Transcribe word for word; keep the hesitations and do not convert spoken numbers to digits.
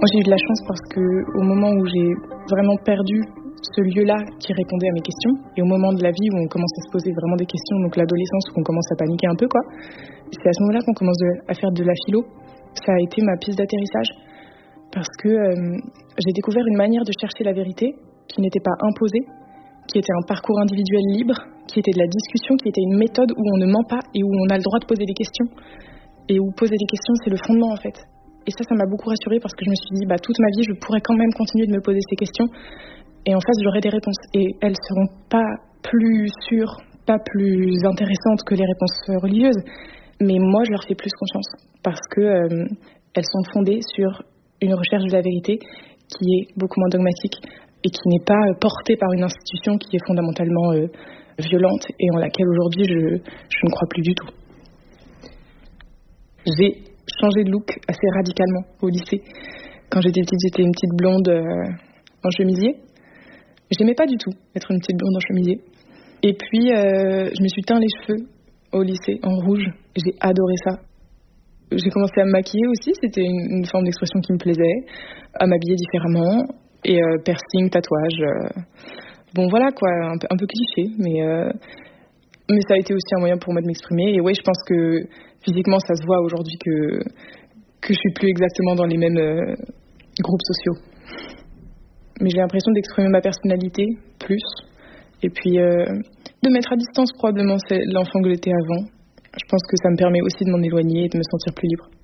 Moi, j'ai eu de la chance parce que au moment où j'ai vraiment perdu ce lieu-là qui répondait à mes questions, et au moment de la vie où on commence à se poser vraiment des questions, donc l'adolescence où on commence à paniquer un peu, quoi, c'est à ce moment-là qu'on commence de- à faire de la philo. Ça a été ma piste d'atterrissage parce que euh, j'ai découvert une manière de chercher la vérité qui n'était pas imposée, qui était un parcours individuel libre, qui était de la discussion, qui était une méthode où on ne ment pas et où on a le droit de poser des questions. Et où poser des questions, c'est le fondement en fait. Et ça, ça m'a beaucoup rassurée parce que je me suis dit, bah, toute ma vie, je pourrais quand même continuer de me poser ces questions. Et en face, j'aurai des réponses. Et elles seront pas plus sûres, pas plus intéressantes que les réponses religieuses. Mais moi, je leur fais plus confiance parce que euh, elles sont fondées sur une recherche de la vérité qui est beaucoup moins dogmatique et qui n'est pas portée par une institution qui est fondamentalement euh, violente et en laquelle aujourd'hui je, je ne crois plus du tout. J'ai changé de look assez radicalement au lycée. Quand j'étais petite, j'étais une petite blonde euh, en chemisier. J'aimais pas du tout être une petite blonde en chemisier. Et puis, euh, je me suis teint les cheveux au lycée en rouge. J'ai adoré ça. J'ai commencé à me maquiller aussi. C'était une, une forme d'expression qui me plaisait. À m'habiller différemment. Et euh, piercing, tatouage. Euh... Bon, voilà quoi, un peu, un peu cliché. Mais, euh... mais ça a été aussi un moyen pour moi de m'exprimer. Et ouais, je pense que physiquement, ça se voit aujourd'hui que, que je suis plus exactement dans les mêmes euh, groupes sociaux. Mais j'ai l'impression d'exprimer ma personnalité plus. Et puis euh, de mettre à distance probablement c'est l'enfant que j'étais avant. Je pense que ça me permet aussi de m'en éloigner et de me sentir plus libre.